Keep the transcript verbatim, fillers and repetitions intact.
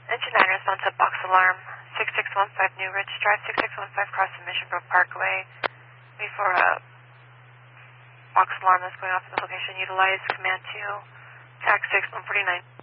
Engine nine response to box alarm. six six one five New Ridge Drive, six six one five cross the Mission Grove Parkway. Before a box alarm that's going off in the location, utilize command two, tax six one forty-nine.